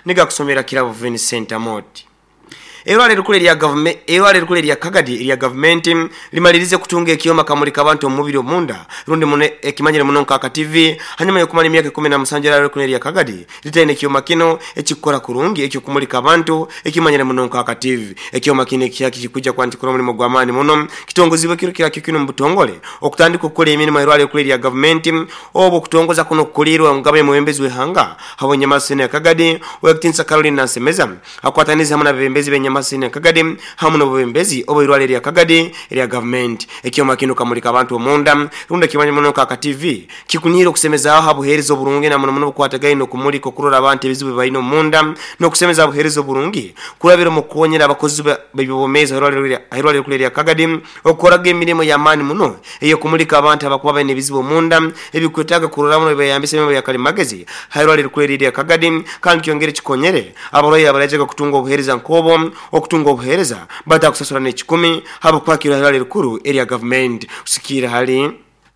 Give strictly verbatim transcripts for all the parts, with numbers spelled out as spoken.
niga kusomera Kirabo Vincent Amoti. Erwale rukule lya government erwale rukule lya Kagadi lya government limalirize kutunga ekiyoma kamulika abantu omubiri omunda rundi mune ekimanyire munonka ka T V hanyuma yo kumala emyaka kumi na musanvu rukule lya Kagadi litene ekiyoma kino ekikora kurungi ekyo kumulika abantu ekimanyire munonka ka T V ekiyoma kine kyaki kikuja kwanti kuro muri mugwamani muno kitongozibwe kiro kira kikino mbutongole okutandika okukola emirimo erwale rukule lya government obo kutongoza kuno kulirwa ngabe muwembezi wehanga habonye masene ya Kagadi wekitinsa Caroline Nansemeza akwataniza hamuna bembezi benye masine Kagadi hamuno bembezi obo irwale lya Kagadi lya government ekiyoma kino kamulika abantu omunda runda kimanye muno ka T V kikuniro kusemeza aho buherezo burungi na muno muno kwatagaino kumulika kurora abantu ebizibu bayino munda no kusemeza buherezo burungi kurabira mu kuonyera abakozi b'ibomeza irwale lya Kagadi okoraga emirimo ya mani muno eyo kumulika abantu abakuba bene ebizibu munda ebikwetaga kurora muno bayambise mu ya kalimagezi irwale lya Kagadi kandi kyongere kikonyere aboroya abaraje kutunga obuhereza nkobo okutunga obuhereza bata kusasura ne kikumi habo kwakira irwale rikuru area government kusikira hali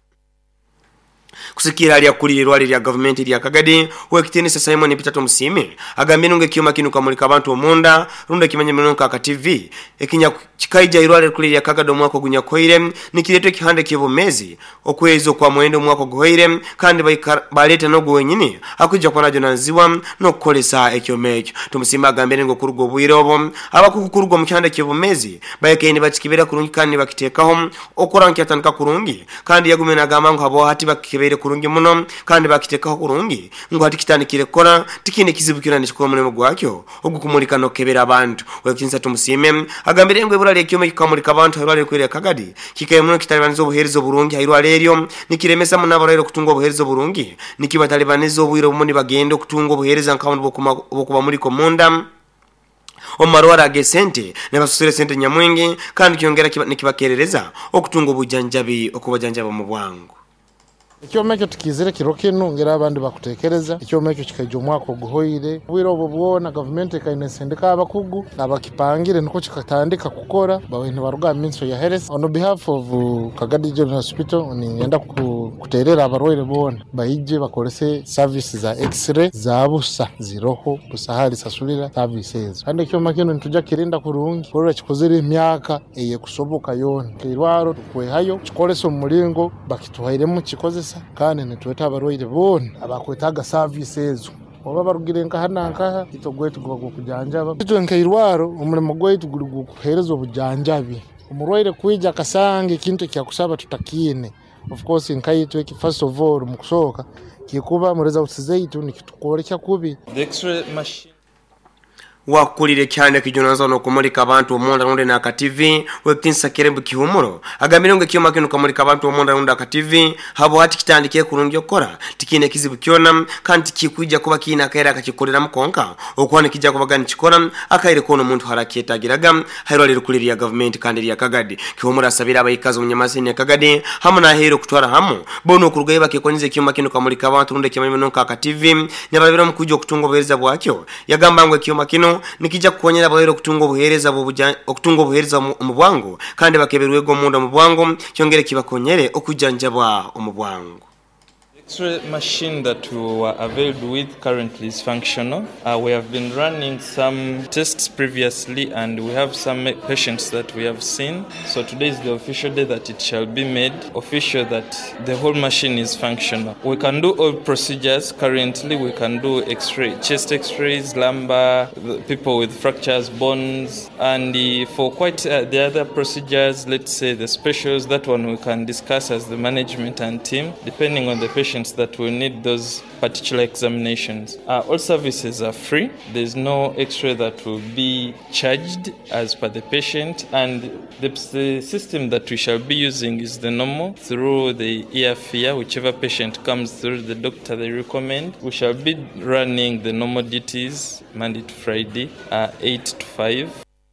kusikira hali yakuri irwale lya government lya Kagadi wekitene sasa Simon Peter Musime agambye nunge kiyoma kinu kamulika abantu omunda runda kimanye munonka ka T V ekinya kikaija irwale rikuru lya Kagadi omwako gunya koire nikireto kihande kibomezi okwezo kwa mwendo mwako goire kandi baleta no gwenyini akujja kwa najo nanziwa no kolesa ekyomecho tumusima agambye ngo kurugo bwirobo abakukurugo mu kihande kibomezi bayekeni bakikibera kurungi kandi bakitekaho okoranki atanika kurungi kandi yagumena agamba ngo habo hati bakibere kurungi muno kandi bakitekaho kurungi ngo hati kitandikire kora tikine kizibukira n'ikiko mu gwakyo ogukumulika no kebera abantu wekinsa tumusime agambye ngo ibura lekyo kamulika abantu irwale kwere Kagadi kikaye muno kitalibanizo obuherezo burungi irwale eryo nikiremesa munabaro kutunga obuherezo burungi nikibatalibanizo obwiro bumuni bagendo kutunga obuhereza nkawundi bokuba muri komunda omarwara agesente ne basusire sente nyamwenge kandi kyongera nikibakerereza okutunga obujanjabi okubajanjaba mu bwangu Ikyomekyo tukizire kiroke nongera abandi bakutekereza ikyomekyo kikaje umwaka guhoire bwiro bubona government ikayinesendeka abakugu abakipangire niko kikatandika gukora bawentu baruga minso ya health on behalf of Kagadi General Hospital ni yenda kuterera abarwaire bona bayije bakorese services za x-ray za busa ziroho busahari sasulira services kandi ikyomekyo ntujya kirinda kurungi korora kikozere imyaka eye kusoboka yone kirwaro kwe hayo kikorese umuringo bakituhairemo kikoze kandi netweta abarwaire bona abakwetaga services oba barugirenka hananka itogwetu gubago kujanjaba bitwenke irwaro umurimo gwetu guri guhereza obujanjabi umurwaire kwija kasange kintu kyakusaba tutakine of course nkayitwe ki first of all mukusoka kikuba mureza usizeitu nikitukorekya kubi the x-ray machine wakulire cyane kijonaza no kumulika abantu omonda nonde na ka T V wekinsa kerembu kihumuro agambire ngo kiyoma kinu kamulika abantu omonda nonde ka T V habo hati kitandike kurungi okora tikine kizibu kyona kandi kikuija kuba kina kaira akakikolera mukonka okwane kijja kubagani kikora akaire kono muntu haraketagiraga hairo lirukuli ya government kandi ya Kagadi kihumura sabira abayikazo munyamasini ya Kagadi hamuna hero kutwara hamu bono kurugaye bakekonize kiyoma kinu kamulika abantu nonde kimanye nonka ka T V nyababira mukujo kutunga obuhereza bwakyo yagamba ngo kiyoma kinu nikija kuonyera abayero kutunga obuhereza okutunga obuhereza mu bwangu kandi bakeberwego munda mu bwangu kyongere kibakonyere okujanjabwa mu bwangu. X-ray machine that we were availed with currently is functional. Uh, we have been running some tests previously and we have some patients that we have seen. So today is the official day that it shall be made official that the whole machine is functional. We can do all procedures. Currently we can do X-ray, chest X-rays, lumbar, people with fractures, bones, and uh, for quite uh, the other procedures, let's say the specials, that one we can discuss as the management and team, depending on the patient that will need those particular examinations. Uh, all services are free. There's no X-ray that will be charged as per the patient, and the, the system that we shall be using is the normal through the E F I A. Whichever patient comes through the doctor they recommend, we shall be running the normal duties Monday to Friday, uh, eight to five.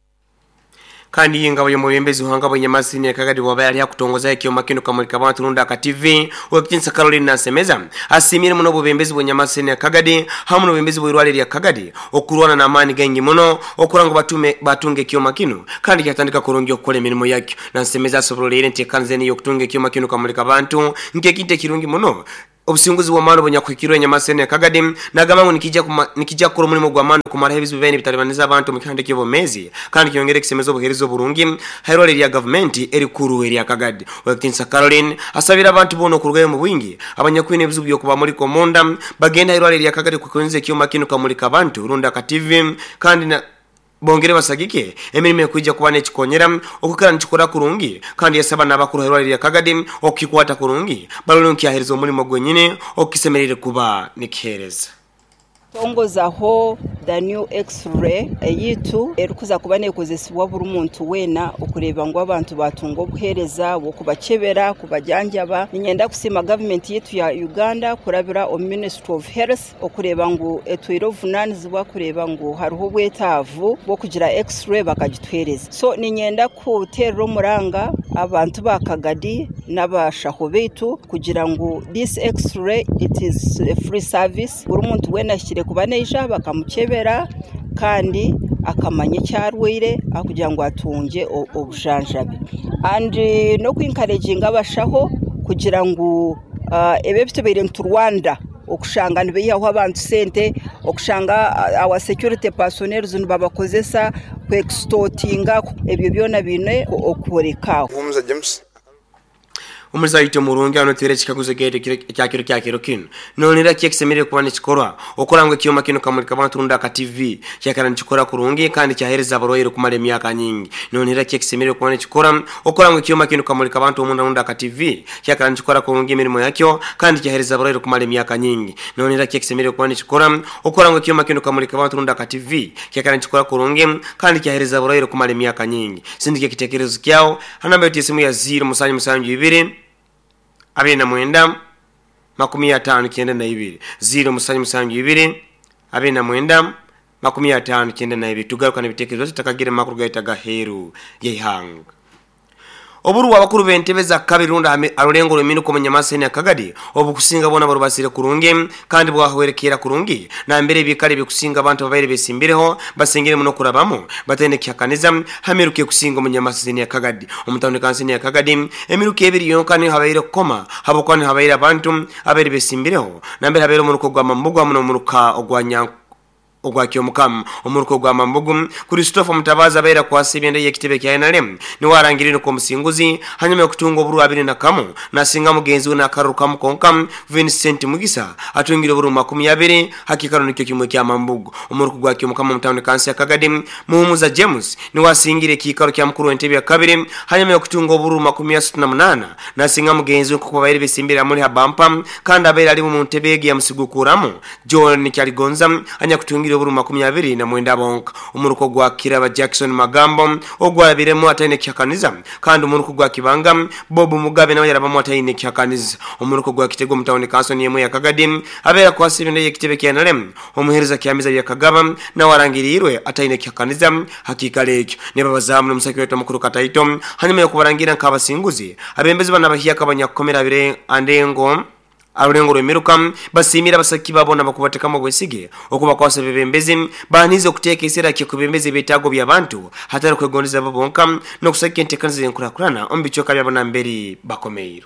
kandi ingabo y'umuyembezi uhanga abanyamasini ya Kagadi wabaya ya kutongoza ekiyoma kino kamulika abantu runda ka T V wekinsa Caroline Nansemeza asimire muno bubembezi bw'inyamasini ya Kagadi hamuno bubembezi bw'irwale ya Kagadi okurwana na amani gengi muno okurango batume batunge ekiyoma kino kandi kyatandika kurungi okole emirimo yakyo Nansemeza asobolera nti kanzeni yokutunga ekiyoma kino kamulika abantu nke kinte kirungi muno obusinguzi bw'amaani obunyakwikirwa enyamasene ya Kagadi n'agamba ngu nikijja kukola omulimu gw'amaani okumalaho ebizibu byonna ebitalibaniza abantu mu kihande ky'obwomeezi kandi kyongera ekisemeza obuheereza obulungi hairwale erya gavumenti erikuru erya Kagadi. Wekitinsa Caroline asabira abantu boona okurugayo mu bwingi abanyakwina ebizibu by'okubamulika omunda bagenda hairwale erya Kagadi kukonza ekyuma kino kamulika abantu runda ka T V kandi na bongere basagike emirimu ekwijja kuba n'ekikonyera okukala nikikola kurungi kandi yasaba n'abakulu hairwale erya Kagadi okukikwata kurungi balole nkiyahereza omulimu gwennyini okukisemerere kuba nikiheereza. Tongozaho the new x-ray eyitu erukuza kuba nekozesibwa buli muntu wena okureba ngo abantu batunga obuhereza okubakebera kubajanjaba. Ninyenda kusima government yetu ya Uganda kurabira o Ministry of Health okureba ngo etwiro vunanizibwa kureba ngo hariho bwetavu bwo kugira x-ray bakagitwereza. So ninyenda kuterera omuranga abantu ba Kagadi n'abashaho betu kugira ngo this x-ray it is a free service buri muntu wena shire kuba neja bakamukebera kandi akamanya cyarwire akugira ngo atunge obujanjabe and uh, no kwinkarejinga abashaho kugira ngo uh, ebe bitubere mu Rwanda okushanga nibeyaho abantu sente okushanga our security personnel zunu babakozesa ku extortinga ebyo byona bine okureka. Umuza James Umuza yito murungi ano tere chikaguze gete kyakiro kyakiro kino nonera kyekisemerere kuba nikikora okorangwe kiyoma kino kamulika abantu runda ka T V kyakana nikikora kurungi kandi cyahereza abaroyero kumara emyaka nyingi nonera kyekisemerere kuba nikikora okorangwe kiyoma kino kamulika abantu omunda runda ka T V kyakana nikikora kurungi emirimo yakyo kandi cyahereza abaroyero kumara emyaka nyingi nonera kyekisemerere kuba nikikora okorangwe kiyoma kino kamulika abantu runda ka T V kyakana nikikora kurungi kandi cyahereza abaroyero kumara emyaka nyingi sindike kitekerezo kyao hanamba yesimu ya zero musanyu musanyu ibiri abiri na mwenda makumi atano kenda na ibiri zero musanyu musanyu ibiri abiri na mwenda makumi atano kenda na ibiri tugaruka n'ibitekerezo tutakagire makuru gaitaga heru y'ihanga. Oburu wabakuru b'entebe za kabiri runda arulengo rw'eminuko mu nyamasene ya Kagadi obukusinga bona barubasire kurungi kandi bwahwerekera kurungi na mbere bikale bikusinga abantu babaire besimbireho basengere muno kurabamo batene kyakaniza hamiruke kusinga mu nyamasene ya Kagadi omutawne kansene ya Kagadi emiruke ebiri yonkani habaire koma habokwane habaire abantu abaire besimbireho na mbere habaire munuko gwa mambugo muno munuka ogwanya ogwa kyomukam omuruko gwa mambugu Christopher Mutabaza baira kwasibende yekitebe kya N R M ni warangirino ko musinguzi hanyuma okutunga oburu abiri na kamu nasinga mugenzi we nakaruka mukonkam Vincent Mugisa atungire oburu makumi abiri hakikaro nikyo kimwe kya mambugu omuruko gwa kyomukam mutawne kansi ya Kagadi muhumuza James ni wasingire kikaro kya mukuru w'entebe ya kabiri hanyuma okutunga oburu makumi asatu na munana nasinga mugenzi we kuko baire besimbira muri habampa kandi abaire ali mu ntebe ya musigukuramu John Kyaligonza anya kutungira oburu makumi abiri na mwenda bonka umuruko gwa Kiraba Jackson Magambo ogwabiremo atane kyakaniza kandi umuruko gwa Kibanga Bob Mugabe nawe yarabamo atane kyakaniza umuruko gwa Kitego mutawne Kanson yemo ya Kagadi abera kwasibinde yekitebe kya N R M omuhereza kyamiza ya Kagaba na warangirirwe atane kyakaniza hakika lekyo ne babazamu n'umusaki wetu mukuru Kataito hanyuma yo kubarangira nkabasinguzi abembezi bana bahiya kabanyakomera abire andengo arulengo rw'emiruka basimira basaki babona bakubateka mu bwesige okuba kwase bebembezi banize okuteka isera kye kubembezi betago by'abantu hatari kwegondeza babonka no kusaka entekanze enkurakurana ombicho kabya mberi bakomeirwe.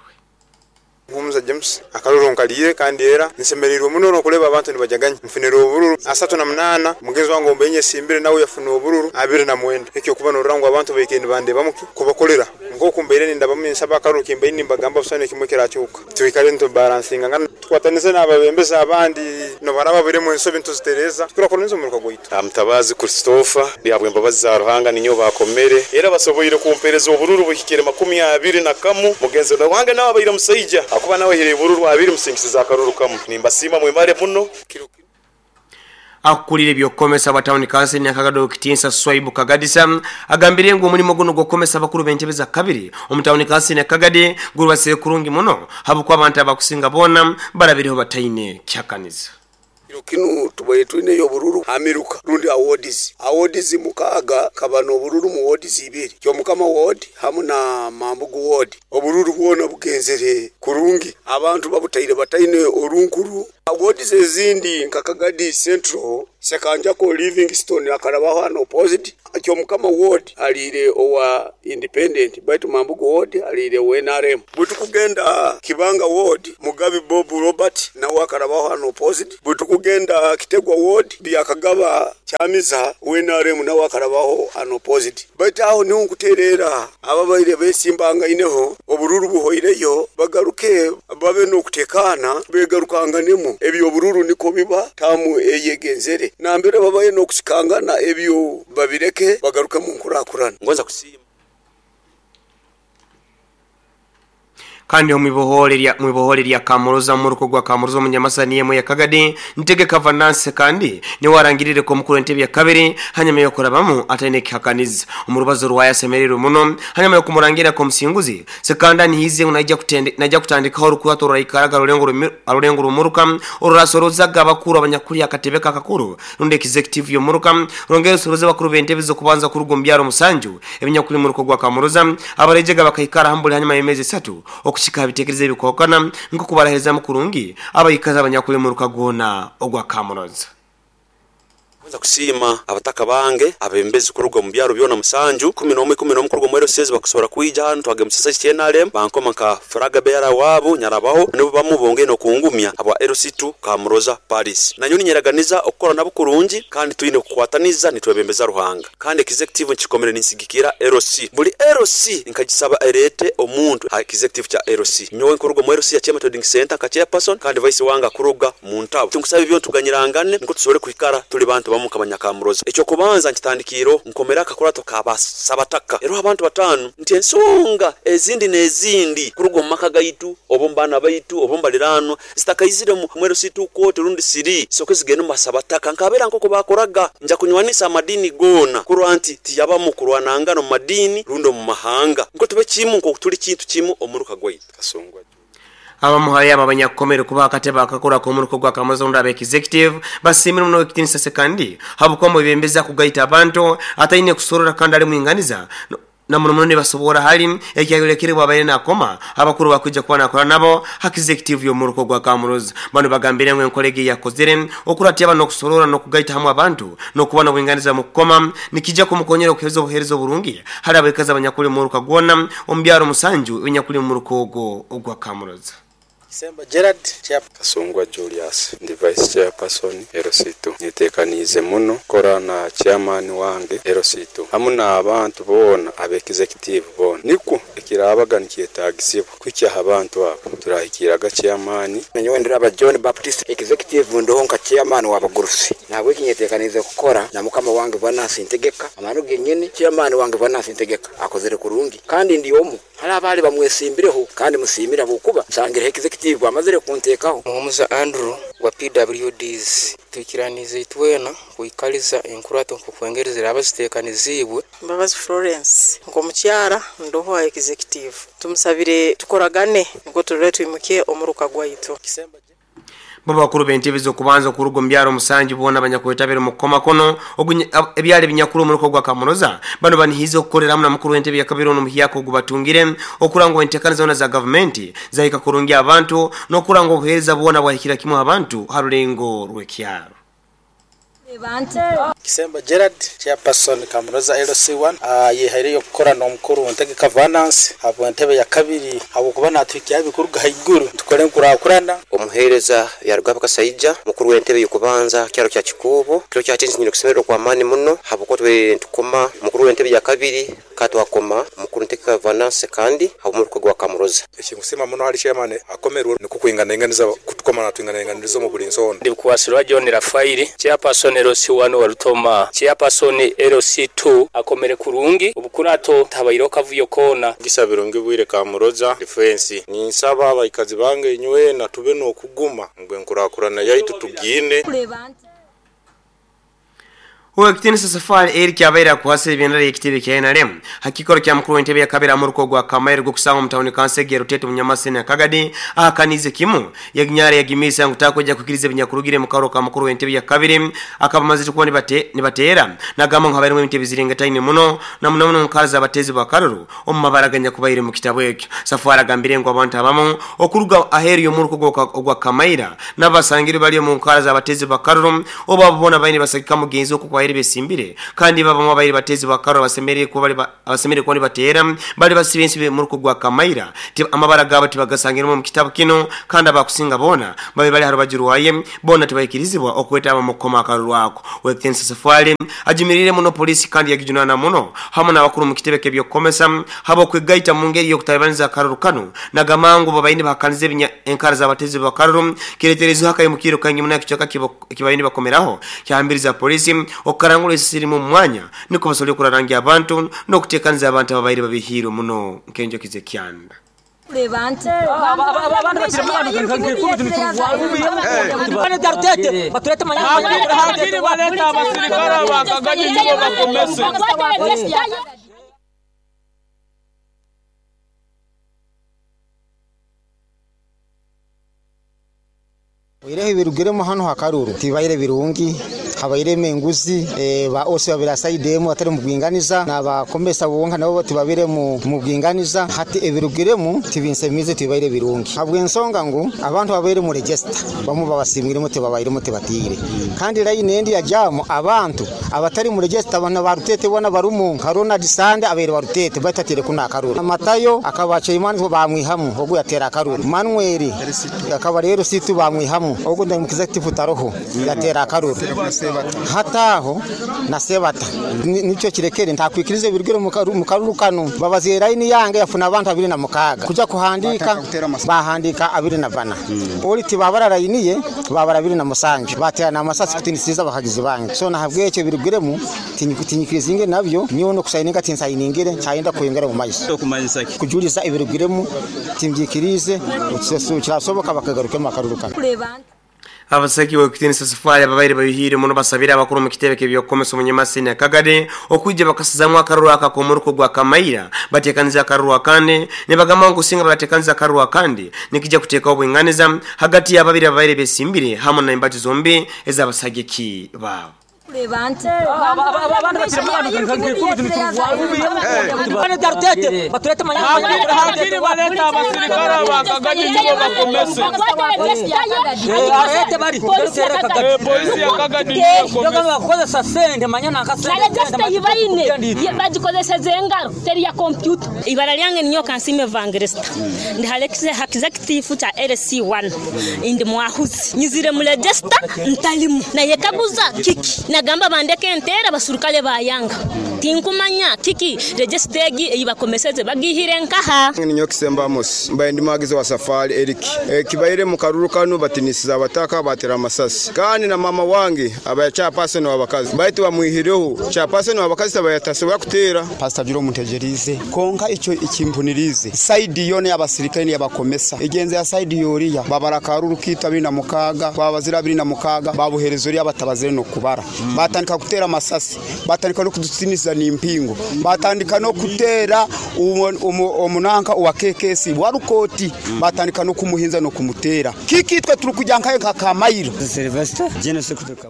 Umuza James akaluru nkaliye kandi era nisemerirwe muno no kuleba abantu nibajaganye mfuniro obururu asatu na munana mugenzi wangu ombenye simbire nawe yafuna obururu abiri na mwenda ekyo kuba no rangu abantu bekendi bande bamuki kubakolera ngo kumbere ninda bamwe nsaba karuki mbe nimba gamba usane kimwe kirachuka twikale nto balancing ngana twatanise n'ababembeza abandi no baraba bire mu nso bintu zitereza tukora konezo mu rwagwita Mutabazi Christopher byabwe mbabazi za ruhanga ninyo bakomere era basoboyire kumpereza obururu bukikere makumi abiri na kamu mugenzi wange nawe bayira musayija akuba nawe hire bururu abiri musingisiza akaruru kamu nimba sima mwemare muno akulire byokomesa batawni kansi nya Kagado kitinsa Swaibu Kagadisa agambiriye ngo umurimo guno gokomesa bakuru benjebeza kabiri umutawni kansi nya Kagadi gurubasire kurungi muno habukwa abantu abakusinga bona barabiriho batayine kyakaniza kinu tubaye twine yo bururu amiruka rundi awards awards mukaga kabano obururu mu awards ibiri cyo mukama ward hamuna mambugu ward obururu bwona bugenzere kurungi abantu babutayire batayine orunkuru Awardis ezindi nkakagadi Central sekanja ko Livingstone akarabaho hano opposite akyo mukama ward alire owa independent baitu Mambugu ward alire o N R M butu kugenda Kibanga ward Mugabi Bob Robert na wakarabaho hano opposite butu kugenda Kitegwa ward byakagaba Kyamiza o N R M na wakarabaho hano opposite baitu aho ni unkuterera ababaire besimbanga ineho obururu buhoireyo bagaruke babe no kutekana begarukanganemo ebyo bururu niko biba tamu eyegenzere na mbere babaye no kusikangana ebyo babireke bagaruka mu nkurakurana ngoza kusima kandi omubiboholerya mubiboholerya Kamuroza mu ruko gwa Kamuroza mu Nyamasani yemo ya Kagadi ntege Kavanance kandi ni warangirire ko mukuru ntebe ya kabiri hanyuma yo korabamu atene kakaniza umurubazo rwaya semerero muno hanyuma yo kumurangira ko musinguzi sekanda ni hize unajya kutende najya kutandika ho rukuwato rayikaraga rurengo rurengo rumuruka urasoroza gabakuru abanyakuri akatebe kakakuru runde executive yo muruka rongero soroza bakuru bentebe zo kubanza kurugombya musanju ebinyakuri mu ruko gwa Kamuroza abarejega bakayikara hambule hanyuma yemeze satu okushika bitekereze bikokana ngo kubaraheza mukurungi abayikaza abanyakuri mu rukagona ogwa Kamuroza Nza kusima abataka bange abembezi kurugwa mu byaro byona musanju kumi n'umwe kumi n'umwe kurugwa mu seze bakusora kuyija hano twage musasa C N R M bankoma ka Fraga Bera wabo nyarabaho nibo bamubonge no kungumya aba L C two Kamuroza Paris nanyuni nyeraganiza okora nabo kurungi kandi tuyine kukwataniza nitwebembeza ruhanga kandi executive nkikomere ninsigikira L C buli L C nkagisaba erete omuntu ha executive cha L C nyowe kurugwa mu L C ya Chema Trading Center ka chairperson kandi vice wanga kurugwa mu ntabo tunkusaba ibyo tuganyirangane niko tusore kwikara tuli bantu mukabanya Kamuroza echo kubanza nkitandikiro nkomera akakurato kabasabataka ero abantu batanu ntensonga ezindi nezindi kurugo maka gaitu obombana baitu obombalirano zitakayizire mu mwero situ kote rundi siri sokezigeno masabataka nkabera nkoko bakoraga nja kunywanisa amadini gona kuranti tiyaba mu kurwanangano madini rundo mu mahanga ngo tube kimu ngo tuli kintu kimu omuruka gwaita kasongwa abamuhaye ababanyakomere kuba akateba akakora ko muruko gwa Kamuroza ndabe executive basimira muno kitinisa sekandi habuko mu bembeza kugaita abantu atayine kusorora kandi ari mwinganiza na muno ne basobora hali ekyayorekere babaye nakoma abakuru bakujja kuba nakora nabo executive yo muruko gwa Kamuroza bano bagambire ngwe kolege yakozere okurati abano kusorora no kugaita hamwe abantu no kubana bwinganiza mukoma nikijja kumukonyera okuhezo buherezo burungi hali abakaza abanyakuri muruko gwona ombyaro musanju binyakuri muruko gwa Kamuroza Semba Gerard Kasongwa Julius ndi vice chairperson L C two nitekanize muno kora na chairman wange L C two hamuna abantu bona abe executive bona niko ikirabaga nikiyetagisibwa kwicya abantu abo turahikiraga chairman nyewe ndira John Baptist executive ndonka chairman wabagurusi nabwo kinyetekanize gukora na mukama wange bana sintegeka amano genyene chairman wange bana sintegeka akozere kurungi kandi ndi omu hala abali bamwesimbireho kandi musimira bukuba sangire executive amazere kuntekaho Umuza Andrew wa P W Ds tukiranize itwena kuikaliza enkurato nkukwengereza abazitekanizibwe Mbabazi Florence ngo mucyara ndoho executive tumusabire tukoragane ngo turere twimuke omuruka gwaito baba bakuru bentebe zo kubanza kurugo mbyaro musanji bona abanyakwetabere mukoma kono ebyale binyakuru muruko gwa Kamuroza bano banihize okukolera muna mukuru wentebe yakabiro no muhiyako gubatungire okurango entekana zona za government zaika kurungi abantu no kurango obuhereza bona bwahikira kimwe abantu harulengo rwekyaro Kisemba Gerard chairperson Kamuroza L C one yehari yo gukora no mukuru ntege Kavanance abo ntebe ya kabiri abo kuba natwikiye bikuruga haiguru tukore nkurakurana omuhereza yarugaba bakasayija mukuru w'entebe yo kubanza cyaro cya Kikubo kiro cya tinzi nyine kusemero kwa mani muno abo ko twe tukoma mukuru w'entebe ya kabiri katwa koma mukuru ntege Kavanance kandi abo muruko gwa Kamuroza ekingusema muno hali chairman akomerwa nikukwingana inganiza kutukoma natwingana inganizo mu bulinsona ndi kuwasirwa John Rafaeli chairperson L C one wa Rutoma chairperson L C two akomere kurungi ubukurato tabayiro kavuyo kona gisabiro ngibwire Kamuroza defense ni nsaba abayikazi bange nywe na tube no kuguma ngwe nkurakurana yaitu tugine Wekitini safari eri kyabaira kuhasa ebinara ekitebe kya N R M hakikoro kya mukuru w'entebe yakabira mu ruko gwa Kamaire gwo kusanga mutawuni kansege rotete munyamasene akagadi akanize kimu yaginyare yagimisa ngutakoja kukiriza binyakurugire mu karo ka mukuru w'entebe yakabiri akabamaze kuba nibate nibatera nagamba nkabari mu entebe zirenga tayine muno na muno muno nkaza abatezi bakaruru omumabaraganya kubayire mu kitabo ekyo safari agambire ngo abantu abamo okuruga aheri yo mu ruko gwa Kamaire nabasangire bali mu nkaza abatezi bakaruru obabona bayine basakika mugenzi okwa besimbire kandi baba mwabayire batezi bakaro basemereye ko bali abasemereye ko batera bali basibensi mu ruko gwa Kamaire amabara gabo tibagasangiramo mu kitabo kino kandi abakusinga bona babe bali haro bajiruwaye bona tibayikirizibwa okweta aba mukoma akarwako Wekitini safari ajimirire muno polisi kandi yagijunana muno hamwe n'abakuru mu kitebe kebyo komesa habo kwegaita mu ngeri yo kutabaniza karurukano nagamangu babayine bakanize binya enkara za batezi bakaruru kireterezo hakaye mu kiro kanyi munaki cyoka kibayine bakomeraho cyambiriza polisi okarangule siri mu mwanya niko basole kurarangira abantu no kutekaniza abantu ababayire babihiro muno nkenjo kize kyanda Levante abantu bakiremana bane darutete baturete manya hakiri baleta abasirikara bakagaje nibo bakomese Irehe birugiremo hano hakaruru tibayire birungi habayire menguzi eh, ba ose babira saidemo atari mu bwinganiza nabakomesa bonka nabo tibabire mu bwinganiza hati ebirugiremo tibinse mize tibayire birungi habwe nsonga ngo abantu babire mu register bamu babasimire mu tibabayire mu tibatire kandi line ndi yajamo abantu abatari mu register abana barutete bona barumu karona disande abere barutete batatire kuna karuru amatayo akabaca imana bamwihamu ogwo yatera karuru Manuel akaba rero situ bamwihamu ogwo ndamukizative taroho yatera karuru hataho na sebata nico kirekere ntakwikirize birugero mu karuru kanu babaziye line yange yafuna abantu abiri na mukaga kuja kuhandika bahandika abiri na bana politi babara line babara abiri na musanje baterana amasasi kutinisiza bakagize bange so nahabwe cyo birugiremo tinyikutinyikiriza inge navyo niyo no kusayinga tinsayiningire cyayenda kuyengera mu mayisi kujuriza ibirugiremo timbyikirize utsesu kirasoboka bakagaruke mu karuru kanu abasaki Wekitini safari ababayire babihire muno basabira abakuru mu kitebe kebyo komesa munyamasene akagade okuje bakasizamwa akaruru akakomuruko gwa Kamaire batekaniza akaruru akande nebagama ngusinga batekaniza akaruru akande nikija kuteka obwinganiza hagati y'ababiri ababayire besimbire hamwe na imbati zombi ezabasagiki babo Levante abantu bakiremana bane darutete baturete manya hakiri baleta abasirikara bakagaje nibo bakomese arete bari polisi yakagaje nibo bakoze sasende manya nakasende just yibaine bajikozesa zengaro teri ya computer ibara lyange niyo kansime vangresta ndi halexe executive cha L C one indi mwahuzi nyizire mu register ntalimu na yekabuza kiki nagamba bandeke entera basurukale bayanga tinkumanya kiki registegi ibakomeseze bagihire nkaha ninyo kisemba mos mbaye ndimagize wa safari Eric e, kibayire mu karuru kanu batinisiza abataka batera amasasi kandi na mama wange abaya cha person wabakazi bayiti bamuhireho cha person wabakazi abayatasaba kutera pastor Jiro Muntegerize konka ico ikimpunirize side yone y'abasirikare y'abakomesa igenze ya side yoriya babara karuru kitabiri na mukaga babazira biri na mukaga babuherezo ri abatabazire no kubara mm. batandika kutera amasasi batandika no kudutsinisa ni impingo batandika no kutera umunanka wa K K C warukoti mm. batandika no kumuhinza no kumutera kikitwe turi kujyanka nka Kamaire Sylvester Genese kuteka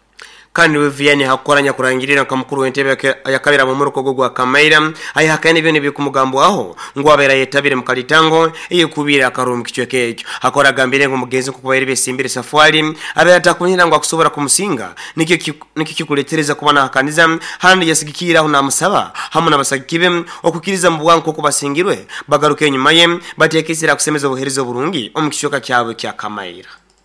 kandi Viviane hakoranya kurangirira kamukuru w'entebe yakabira mu muruko gwa Kamaire ayi hakane byo nibi kumugambo aho ngo abera yetabire mu kalitango iyo kubira akarumu kicweke cyo hakora gambire ngo mugenzi ko kubayire besimbire safari abera atakunyira ngo akusobora kumusinga niki niki kikuletereza kubana hakaniza handi yasigikira aho namusaba hamwe nabasagikibe okukiriza mu bwanko ko basingirwe bagaruke nyuma ye batekesera kusemeza ubuherezo burungi omukishoka cyawe cya Kamaire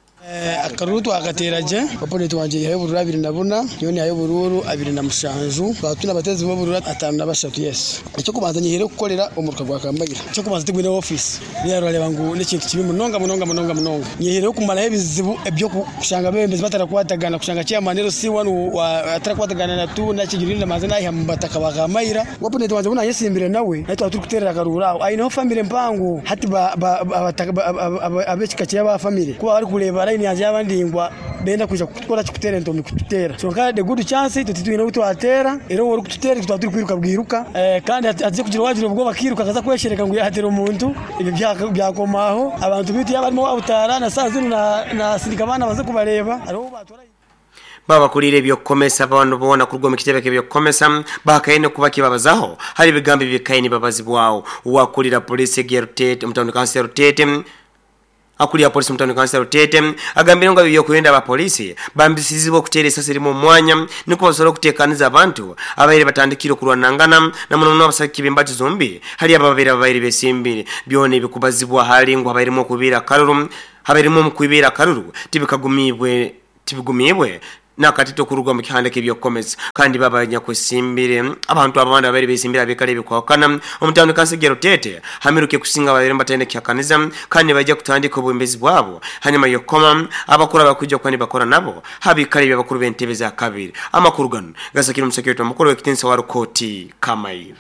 Eh akarutu agateraje opponent wanje yayo burura abiri nabona yone yayo bururu abiri na mushanju batuna batezi bo burura atanu nabashatu yes icyo kubanzanye here gukorera umuruka gwa Kamaire icyo kubanza tigwine office rero reba ngo n'ikintu kibi munonga munonga munonga munonga nyihere kumara hebizibu ebyo kushanga bembezi batara kwatagana kushanga chairman rero si wanu atara kwatagana na tu na kigirinde mazana yahambataka ba Kamaire opponent wanje buna yesimbire nawe nayo turi kuterera akarura ayi no family mpango hati ba abekikache ya ba family kuba bari kureba line yaje abandingwa benda kuja kutwara kutera ntomi kututera so kandi the good chance tutitwina utwatera ero wori kututera tutatu kwiruka bwiruka eh kandi aje kugira wajiro ubwo bakiruka kaza kweshereka ngo yahatera umuntu ibyo byaka byakomaho abantu biti yabarimo abutara na sanzino na na sindika bana baze kubareba ariho batora baba kurire byo komesa abantu bona kurwo mu kitebeke byo komesa bakayene kuba kibabazaho hari bigambi bikayini babazi bwawo uwakurira police gertete mutano kansero tete akuri ya polisi mutano kansero tete agambira ngo byo kuyenda ba polisi bambisizi bo kuteresa siri mu mwanya niko basoro kutekaniza abantu abayire batandikiro kurwanangana na munono abasaki bimbaji zombi hari ababira abayire besimbire byone bikubazibwa hari ngo abayirimo kubira karuru habayirimo kwibira karuru tibikagumibwe tibigumibwe nakatito kurugwa mu kihande kibyo komeza kandi babanya kwesimbire abantu abandi abari besimbira bikale bikwakana omutano kansegero tete hamiruke kusinga abayire mbatende kyakaniza kandi bajya kutandika obumbezi bwabo hanyuma yo koma abakura bakujja kwani bakora nabo habikale byabakuru bentebe za kabiri amakuru gano gasakira umusekretary mukuru w'ekitinsa wa Rukoti Kamaira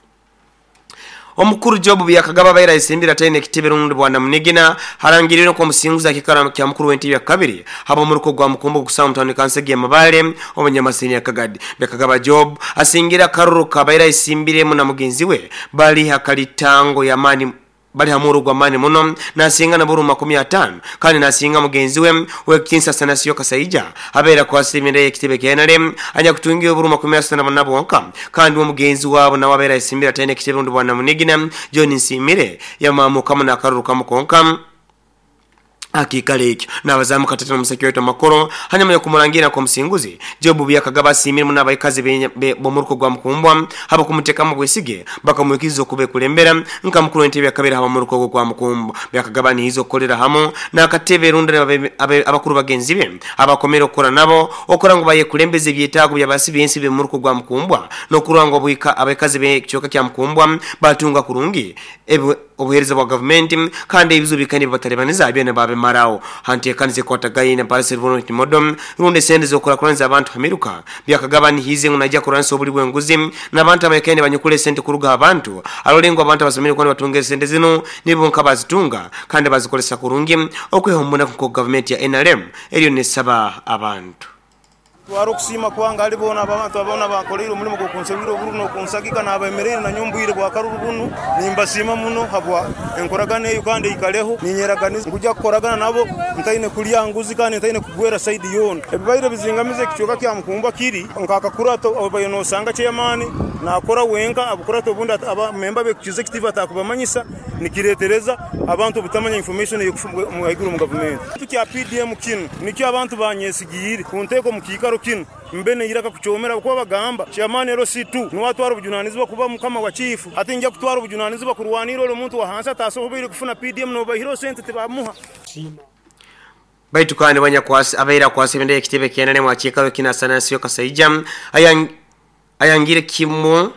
omukuru jobu byakagaba bayira isimbira tayine kitebero n'undi bwana munigina harangiriro ko musinguza kikara kya mukuru w'entibi ya kabiri habo muri ko gwa mukumbu gusama mutani kansege mabale obanyamasini ya Kagadi byakagaba job asingira karuru kabayira isimbire mu na mugenzi we bali hakalitango ya mani bali hamuru gwa mani muno nasinga na buru makumi atanu kandi nasinga mugenzi we wekinsa sanasiyo kasaija abera kwa simire kitebe kenale anya kutungiye buru makumi atanu nabo wonka kandi wo mugenzi wabo na wabera isimbira tene kitebe ndo bwana munigina John Simire yamamu kama na karuru kama konka akikaleki nabazamu katatu musekretary makoro hanyuma yo kumurangira ko musinguzi jobu byakagaba simire mu nabayikazi bo muruko gwa mukumbwa haba kumuteka mu gwesige bakamukizo kube kulembera nka mukuru w'entibi yakabera haba muruko gwa mukumbwa byakagaba ni hizo kolera hamo na katebe rundere abakuru bagenzi be abakomero kora nabo okora ngo baye kulembeze byitago byabasi bensi be muruko gwa mukumbwa no kurango buyika abayikazi be cyoka kya mukumbwa batunga kurungi obuhereza bwa government kandi ibizo bikani batarebaniza abene babe marao hanti kanze kwata gaine parcel vono timodom runde sende zokora kuranza abantu hamiruka byakagabani hize unajya kuranza obuli bwenguzi nabantu abayekene banyukule sente kuruga abantu alolengo abantu basomere kwani batunge sente zino nibo nkabazitunga kandi bazikolesa kurungi okwehombona ku government ya N R M eriyo ne saba abantu twaro kusima kwanga alibona abantu abona bakolero mulimo ko konsebiro buru no konsagika na abemerere na nyumbuire bwa karuru bunu nimbasima muno habwa enkoragane yukande ikaleho ninyeraganiza kujya koragana nabo ntayine kuri yanguzi kandi ntayine kugwera side yone ebibaire bizingamize kichoka kya mukumba kiri nkaka kurato abayino sanga cheyamani nakora wenka abukurato bunda aba member be executive atakubamanyisa nikiretereza abantu butamanya information yo mu iguru mu government tukya P D M kinu nikyo abantu banyesigire kunteko mukikaro kinu mbene yiraka kuchomera ko bagamba chamani ero C two no watwara ubujunanizi bakuba mukama wa chief ati njya kutwara ubujunanizi bakurwanira lo muntu wa hansa tasohobire kufuna P D M no bahiro sente tibamuha baitu kandi banya kwasi abaira kwasi bende kitebe kenane mu chikaro kina sanasiyo kasaija ayang ayangire kimo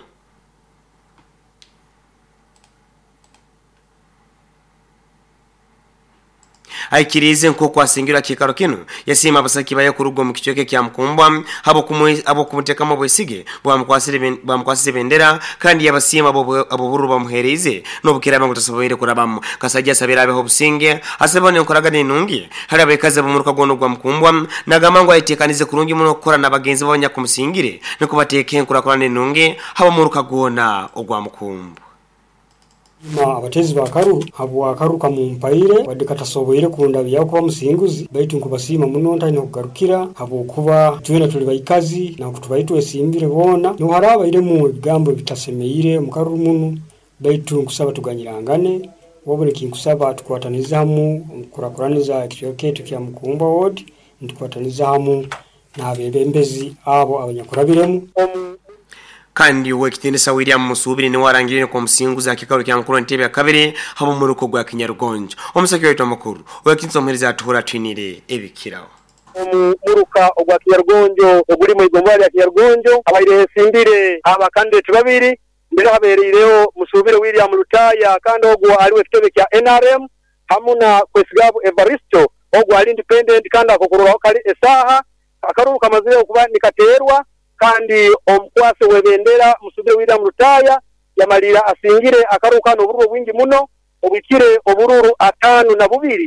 aikirize nko kwasingira kikaro kino yasima abasaki baye kurugo mu kichoke kya mukumbwa habo kumwe abo kumuteka mu bwesige bwa mukwasire bwa mukwasire bendera kandi yabasima abo abo buru bamuhereze no bukiraba ngo tasobere kurabamo kasajya sabira abeho businge asabone nkoraga n'inungi hari abekaze bo muruka gono gwa mukumbwa nagama ngo ayitekanize kurungi muno gukora nabagenzi babanya kumusingire no kubateke nkura kora n'inungi habo muruka gona ogwa mukumbwa ma abatezi bakaru habo akaruka mu mpaire wadikatasoboire kunda bya kuba musinguzi baitu nkubasima muno ntane kugarukira habo kuba twena tuli bayikazi na kutubaitu esimbire bona no haraba ire mu bigambo bitasemeire mukaru muno baitu nkusaba tuganyirangane wobone kinkusaba tukwataniza hamu kurakuraniza kiyoke tukya mukumba ward ntukwataniza hamu na bebembezi abo abanyakurabiremu kandi wekitendesa William Musubiri ni warangirine ko musinguza kikaro kya mukuru ntebe ya kabiri habo muruko gwa Kinyarugonjo omusaki wetu makuru wekinzo mheriza atura twinire ebikirawo muruka ogwa Kinyarugonjo oguri mu igomba ya Kinyarugonjo abayire simbire aba candidate babiri mbere habereyeho Musubiri William Lutaya kandi ogwa ari wekitebe kya N R M hamuna Kwesigabu Evaristo ogwa ari independent kandi akokurwa kali esaha akaruka mazire kuba nikaterwa kandi omkwase webendera Musubire William Lutaya yamalira asingire akaruka no bururu bwingi muno obikire obururu atanu na bubiri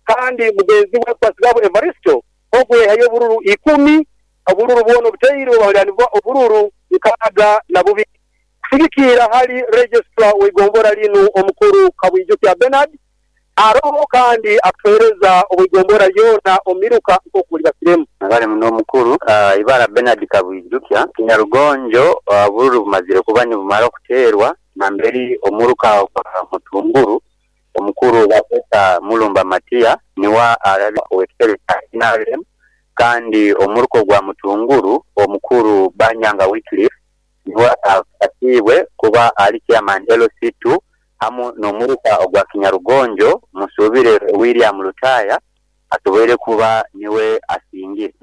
kandi mugenzi we kwasigabo Evaristo ogwe hayo bururu ikumi obururu bono buteyiro bahalianwa obururu ikaga na bubi kushigikira hali registrar w'igombora lino omukuru Kabwijo kya Bernard aroho kandi akwereza ubugombora yona omiruka uko kuri bakiremu ngale muno mukuru uh, ibara Bernard Kabwijukya kinyarugonjo uh, bururu mazire kubani bumara kuterwa na mberi omuruka mutunguru omukuru bapeta mulumba Matia niwa wekere inarem kandi omuruko gwa mutunguru omukuru Banyanga Wycliffe niwa atibwe kuba ali chairman L C two hamu nomuruka ogwa kinyarugonjo musubire William Lutaya atubere kuba niwe asingira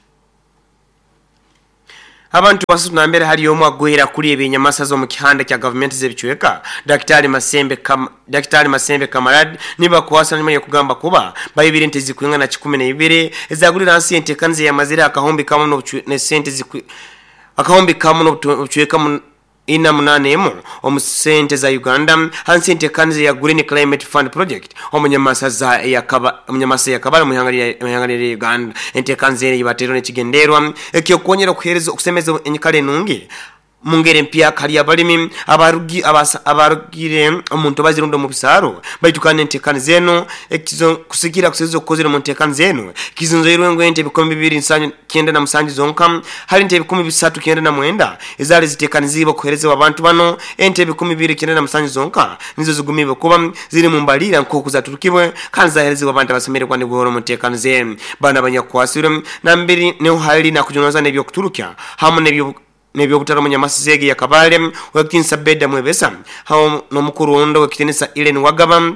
abantu basutuna mbere hari yomu agwera kuri ebinyamasa zo mu kihanda cya government zebichweka Daktari Masembe kam Daktari Masembe Kamarad niba kwasa nyuma yo kugamba kuba bayibiri ntezi kwinga na kumi na ibiri ezagurira sente kanze ya mazira akahombi kama no ne sente zikwi akahombi kama no buchweka ina munanemo omusente za Uganda hansente kanze ya Green Climate Fund Project omunyamasa za yakaba omunyamasa yakabala muyangalire Uganda ente kanze yibatero ne kigenderwa ekyo konyera kuhereza okusemeza enyikale nungi mungere mpya kali abalimi abarugi abasa abarugire omuntu bazirundo mu bisaro bayitukane ente kanzeno ekizo kusikira kusezo kozera mu ente kanzeno kizunzo irwengo ente bikomi bibiri nsanyu kenda na musanju zonka hali ente bikomi bisatu kenda na mwenda ezali zitekanizibo kuhereza abantu bano ente bikomi bibiri kenda na musanju zonka nizo zigumibe kuba ziri mu mbalira nko zaturukibwe kanza hereza abantu basomere kwandi goro mu ente kanzeno bana banyakwasire na mbiri ne hali na kujonoza nebyo kuturukya hamu nebyo nebyo butaro munyamasege ya Kabale wakinsa beda mwebesa hao no mukuru ndo wakitenesa Ellen Wagaba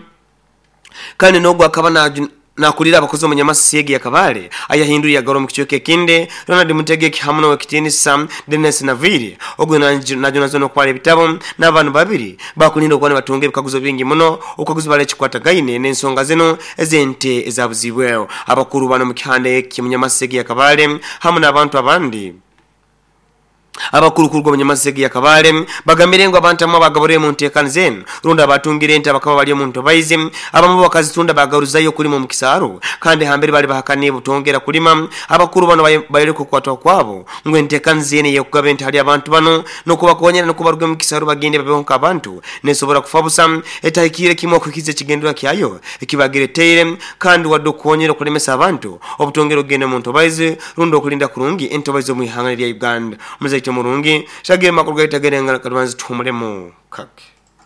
kandi no gwakaba na nakulira abakozi munyamasege ya Kabale ayahinduri ya garo mukichoke kinde Ronald Mutegeki hamwe no wakitenesa Dennis Naviri ogwe na najonazo no kwale bitabo n'abantu babiri bakulindo kwane batunge bikaguzo bingi muno ukaguzo bale chikwata gaine n'ensonga zeno ezente ezabuzibweho abakuru bano mukihande kimunyamasege ya Kabale hamwe n'abantu abandi abakuru kurwa munyamasege ya Kabale bagamirengo abantu amwe bagabore mu ntekanzen runda batungire ente bakaba bali mu ntobayize abamu bakazitunda bagaruzayo kuri mu mukisaro kandi hambere bali bahakaniye butongera kulima abakuru bano bayire ko kwatwa kwabo ngwe ntekanzen ye kugabente hali abantu bano no kubakonyera no kubaruga mu kisaro bagende babonka abantu nesobora kufabusa etahikire kimwe kukize kigendura kyayo ikibagiretere kandi wadokonyera kulemesa abantu obutongero gene mu ntobayize rundo kulinda kurungi entobayize mu ihanga lya Uganda muzaite murungi shage makurga itagerenga kadwanzi tumulemo kake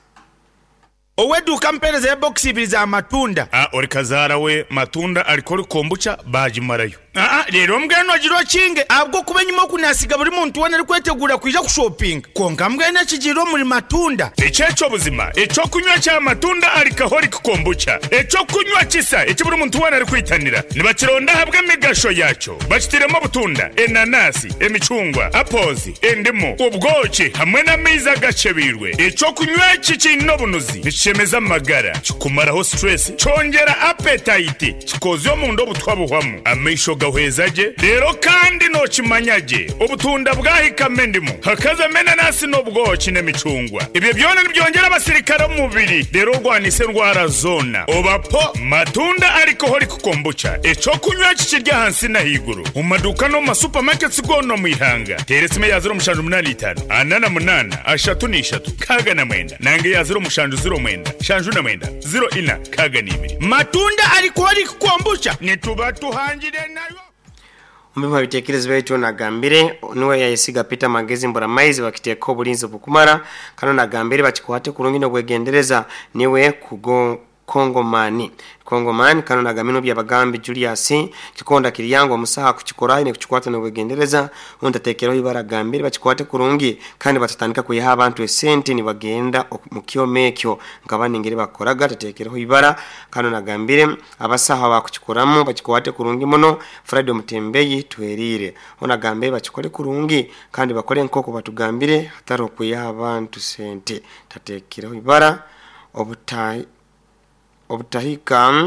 Owedu kampereza ya box ibiri za matunda. Ah, orikazara we matunda alikori kombucha baji marayo. Ah, ah, rero mbweno jiro kinge abwo kubenyimo kunasiga buri muntu wana ari kwetegura kwija ku shopping. Konga mbwene kijiro muri matunda. Echecho buzima, echo kunywa cha matunda alikahori kombucha. Echo kunywa kisa, echo buri muntu wana ari kwitanira. Nibakironda habwe migasho yacho. Bachitiremo butunda, enanasi, emicungwa, apozi, endimo, ubwoki hamwe na miza gacebirwe. Echo kunywa iki no bunuzi. Chemeza magara chikumaraho stress chongera appetite chikozo mu ndo butwabuhwamu amisho gahwezaje rero kandi no chimanyaje obutunda bwahikame ndimo hakaza mena nasi no bwoki n'emicungwa ibyo byone byongera abasirikare mu mubiri rero rwanise ndwara zona obapo matunda ariko hori kukombucha echo kunywa kikirya hansi na higuru mu maduka no ma supermarkets gono mu ihanga teresime ya zero mushanju munani itanu anana munana ashatu ni ishatu kaga na mwenda nange ya zero mushanju zero mwenda shanju na mwenda zero ina kaga nibiri matunda ariko ari kukombucha netuba tuhangire nayo umwe bitekereza beto nagambire niwe yayisiga Peter Magezi mbora maize wakiteko obulinzi bukumara kana nagambire bakikwate kurungi no gwegendereza niwe kugo Kongomani Kongomani kana nagamino bya bagambi Julius kikonda kiriyango musaha kukikoraye ne kukikwata no gwegendereza undatekero ibaragambire bakikwate kurungi kandi batatandika kuyiha abantu esente ni bagenda mu kiyomekyo ngabani ngire bakoraga tatekero ibara kana nagambire abasaha bakukikoramo bakikwate kurungi muno Friday Mutembeyi twerire onagambire bakikore kurungi kandi bakore nkoko batugambire hataro kuyiha abantu sente tatekero ibara obutai obutahika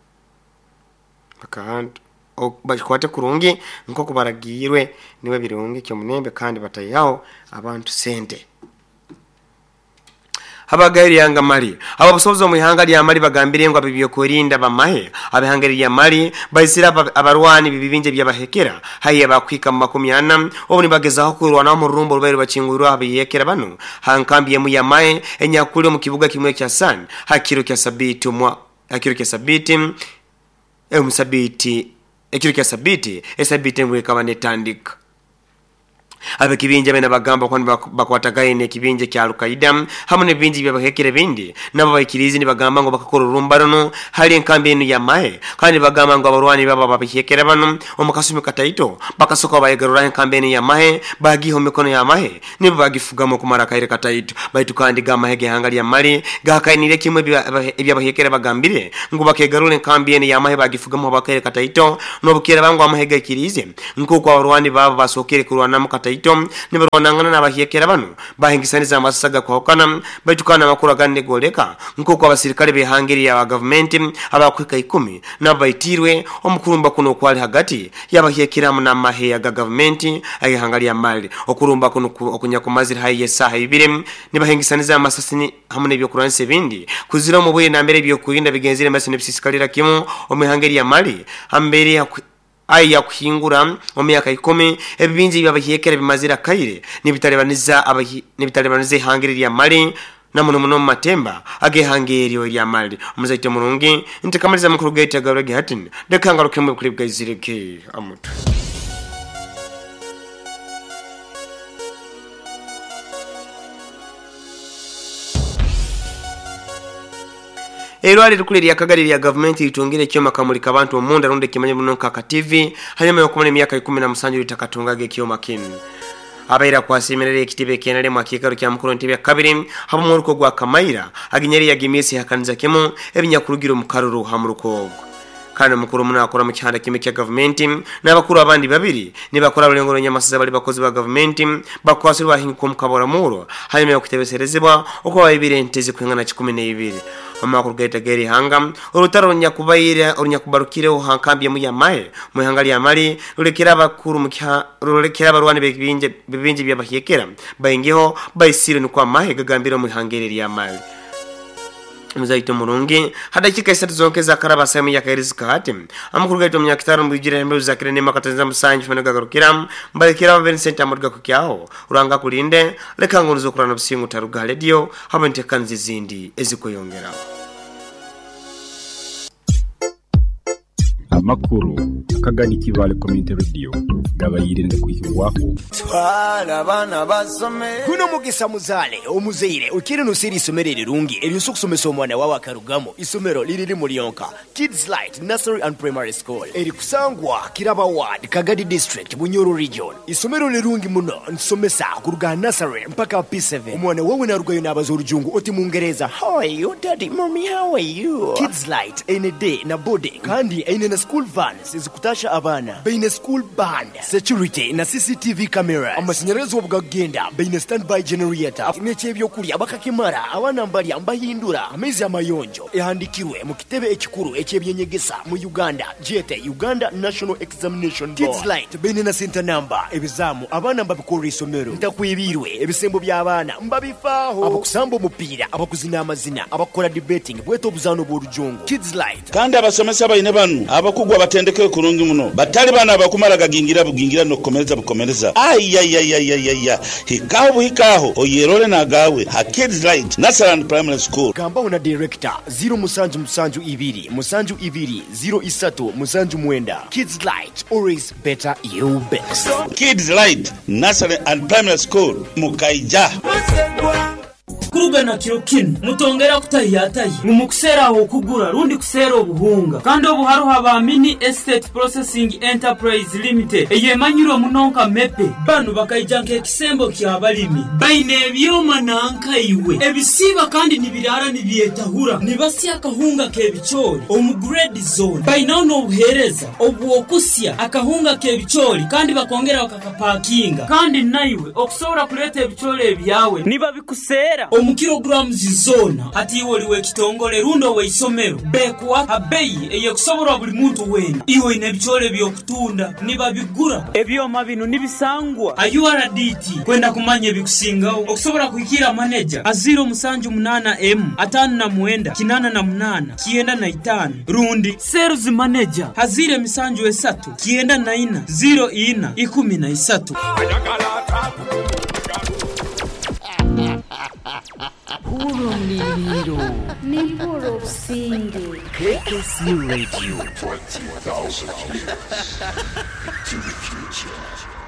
bakahand bakwate kurungi nko kubaragirwe niwe birungi cyo munembe kandi batayaho abantu sente habagairi yanga mali abo basozo mu ihanga lya mali bagambire ngo abibyo kurinda bamahe abihangari lya mali bayisira abarwani bibinje byabahekera haye bakwika mu makumi ana obuni bagezaho kurwana mu rumbo rubaye bacingurwa abiyekera bano hankambiye mu yamaye enyakuri mu kibuga kimwe kya San hakiro kya Sabiti mwa hakiro kya Sabiti e musabiti ekiro kya Sabiti esabiti ngwe kabane tandika abe kibinje bena bagamba kwani bakwatagaye ne kibinje kya Al-Qaeda hamwe ne binji byabahekere bindi nabo bayikirizi ni bagamba ngo bakakora urumbarano hali enkambi enu ya mahe kandi bagamba ngo abarwani baba babihekera bano omukasumi kataito bakasoka bayegarura enkambi enu ya mahe bagiho mikono ya mahe nibo bagifugamo kumara kaire kataito bayitukandi gama hege hangali ya mali gakainire kimwe byabahekera bagambire ngo bakegarura enkambi enu ya mahe bagifugamo bakaire kataito no bukera bango amahege kirize nko kwa abarwani baba basokere kurwana mu kataito nibarwanangana n'abahiyekera bano bahingisaniza amasaga kwa hokana bayitukana makuru agande goleka nko kwa abasirikare behangiriye aba government abakwika ikumi nabayitirwe omukurumba kuno kwali hagati yabahiyekera mu namahe ya government ayihangaliya mali okurumba kuno okunya kumazira haye saha ibire nibahingisaniza amasasini hamwe byo kuranse bindi kuzira mu buye na mbere byo kurinda bigenzire masine bisisikalira kimo omihangiriya mali ambere ya aya kuhingura mu myaka ikumi ebinji byabahiyekera bimazira kaire nibitarebaniza abahi nibitarebanize hangirira mali na muno muno matemba agehangiriyo ya mali umuzaite murungi ntikamaliza mukuru gate gaurage hatin dekangaruke mu kuri bwazireke amutu Elwali rukule ya kagari ya government itungire kyoma kamulika abantu omunda runde kimanye muno kaka T V hanyuma yokumane myaka ikumi na musanju litakatungage kyoma kin abaira kwasimerere ekitibe kenale mwakikaro kya mukuru ntebe kabiri habo muruko gwa kamaira aginyeri ya gimisi hakanza kemo ebinyakurugiro mukaruru hamuruko kana mukuru muna akora mu cyanda kimwe cya government n'abakuru abandi babiri ni bakora rulengo nyamasaza bali bakozi ba government bakwasirwa hinko mukabora muro hanyuma yokutebeserezebwa uko babirenteze kwingana kumi n'ibiri amakuru gaita geri hanga urutaro nyakubayira urunyakubarukire uhankambiye mu yamaye mu hangali ya mali rurekera abakuru mu kya rurekera abarwani bebinje bebinje byabahiyekera bayingeho bayisire n'ukwa mahe gagambira mu hangereri ya mali muzaito murungi hadakika isatu zonke za karaba semu ya kairiska hati amakuru gaito mnyakitaro mbujire mbeu zakire nema katanza musanji fana gagarukira mbalikira wa Vincent amurga kukiaho uranga kulinde leka nguruzo kurana busingu taruga radio haba ntekanzi zindi eziko yongera amakuru akagani kivale community radio gabayirinde kwishyurwaho twala bana basome kuno mugisa muzale omuzeire ukiri nusiri isomerere rungi eriusu kusomesa omwana wawe akarugamo isomero liriri muri yonka Kids Light Nursery and Primary School eri kusangwa Kiraba Ward Kagadi District Bunyoro Region isomero lirungi muno nsomesa kuruga nursery mpaka P seven omwana wawe narugayo nabazo urujungu oti mungereza how are you daddy mommy how are you Kids Light ene day na boarding kandi ene na school vans izikutasha abana beine school band security na C C T V camera amashanyarazi obugagenda beine standby generator n'ekyebyo kuli abakakimara abana mbali ambahindura amezi amayonjo ehandikirwe mu kitebe ekikuru ekyebyenyegesa mu Uganda G T Uganda National Examination Board Kids Light beine na center number ebizamu abana mbabikora isomero ntakwibirwe ebisembo by'abana mbabifaho abakusamba umupira abakuzina amazina abakora debating bweto obuzano bw'orujungu Kids Light kandi abasomesa bayine banu abakugwa batendeke kurungi muno batali bana bakumara gagingira bugingira no komereza bukomereza ayayayayaya hikaho buhikaho oyerole na gawe ha Kids Light Nursery and Primary School gamba una director zero musanju musanju ibiri musanju ibiri zero isatu musanju mwenda Kids Light always better you best Kids Light Nursery and Primary School mukaija kuruga na kirokino mutongera kutayataye mumusera aho kugura rundi kusera obuhunga kandi obuharu haba mini estate processing enterprise limited eyemanyiro munonka mepe banu bakayijanka ekisembo kyabalimi baine ebyoma nanka iwe ebisiba kandi nibirara nibyetahura nibasya akahunga kebichori omu grade zone baina no obuhereza obuokusya akahunga kebichori kandi bakongera bakakapakinga kandi naiwe okusobora kuleta ebichori ebyawe niba bikusera mu kilograms zona ati iwe liwe kitongole rundo we isomero bekuwa abeyi eyekusoborwa buli muntu wena iwe ine bichole byokutunda niba bigura ebyoma bino nibisangwa ayu R D T kwenda kumanya bikusingaho okusobora kuikira manager aziro musanju munana M atanu na mwenda kinana na munana kienda na itano rundi sales manager hazire misanju esatu kienda na ina zero ina ikumi na isatu Puro mliliro ni puro singe. K S U Radio twenty thousand years to the future.